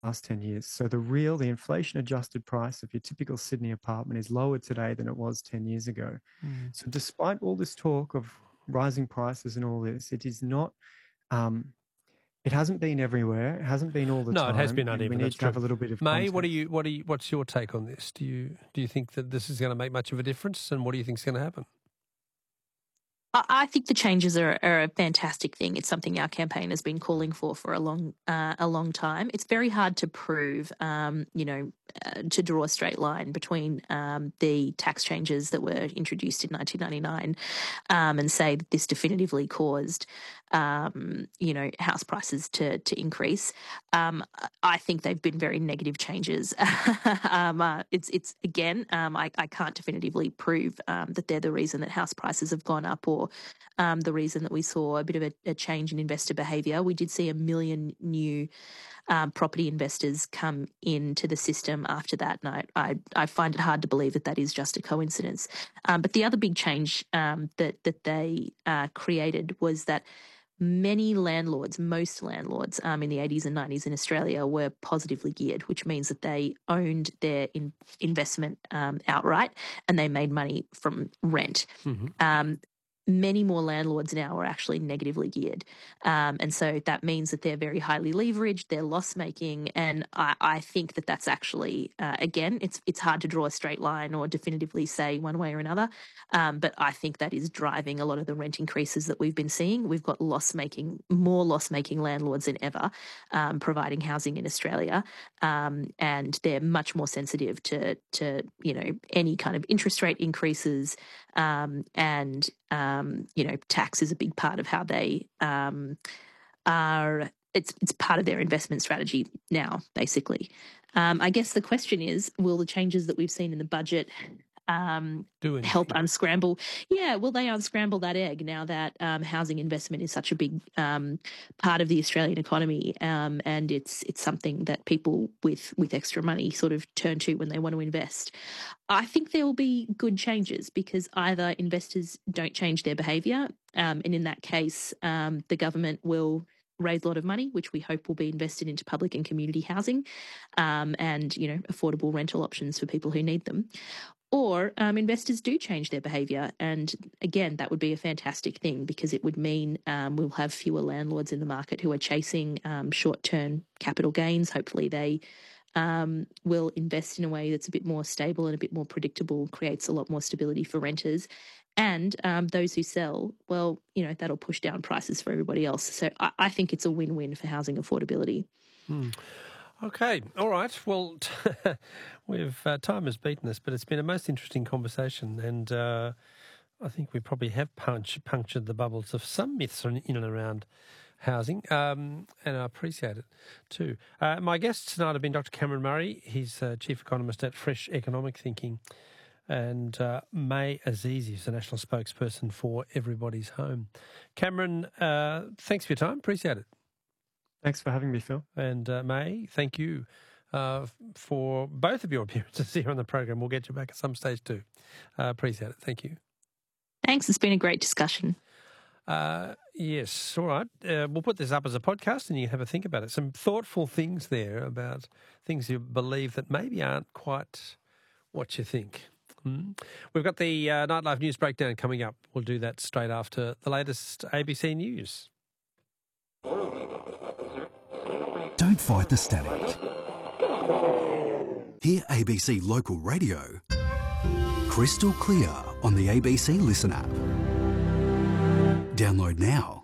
last 10 years. So the inflation-adjusted price of your typical Sydney apartment is lower today than it was 10 years ago. So despite all this talk of rising prices and all this, it is not, it hasn't been everywhere. It hasn't been all the time. No, it has been and uneven. we need to have a little bit of May, context. what's your take on this? Do you think that this is going to make much of a difference, and what do you think is going to happen? I think the changes are a fantastic thing. It's something our campaign has been calling for a long time. It's very hard to prove, to draw a straight line between the tax changes that were introduced in 1999 and say that this definitively caused, house prices to increase. I think they've been very negative changes. It's again, I can't definitively prove that they're the reason that house prices have gone up or the reason that we saw a bit of a change in investor behaviour. We did see 1 million new property investors come into the system after that, and I find it hard to believe that is just a coincidence. But the other big change that they created was that most landlords in the 80s and 90s in Australia were positively geared, which means that they owned their investment outright and they made money from rent. Mm-hmm. Many more landlords now are actually negatively geared. And so that means that they're very highly leveraged, they're loss-making, and I think that that's actually, again, it's hard to draw a straight line or definitively say one way or another, but I think that is driving a lot of the rent increases that we've been seeing. We've got more loss-making landlords than ever providing housing in Australia, and they're much more sensitive to any kind of interest rate increases, and tax is a big part of how they are. It's part of their investment strategy now, basically. I guess the question is, will the changes that we've seen in the budget help unscramble? Yeah, will they unscramble that egg now that housing investment is such a big part of the Australian economy, and it's something that people with extra money sort of turn to when they want to invest? I think there will be good changes because either investors don't change their behaviour, and in that case, the government will raise a lot of money, which we hope will be invested into public and community housing, and affordable rental options for people who need them. Or investors do change their behaviour, and again, that would be a fantastic thing because it would mean we'll have fewer landlords in the market who are chasing short-term capital gains. Hopefully they will invest in a way that's a bit more stable and a bit more predictable, creates a lot more stability for renters. And those who sell, that'll push down prices for everybody else. So I think it's a win-win for housing affordability. Okay, all right. Well, time has beaten us, but it's been a most interesting conversation, and I think we probably have punctured the bubbles of some myths in and around housing, and I appreciate it too. My guests tonight have been Dr. Cameron Murray. He's Chief Economist at Fresh Economic Thinking, and May Azizi is the National Spokesperson for Everybody's Home. Cameron, thanks for your time. Appreciate it. Thanks for having me, Phil. And May, thank you for both of your appearances here on the program. We'll get you back at some stage too. Appreciate it. Thank you. Thanks. It's been a great discussion. Yes. All right. We'll put this up as a podcast and you can have a think about it. Some thoughtful things there about things you believe that maybe aren't quite what you think. We've got the Nightlife News Breakdown coming up. We'll do that straight after the latest ABC News. Don't fight the static. Hear ABC Local Radio crystal clear on the ABC Listen app. Download now.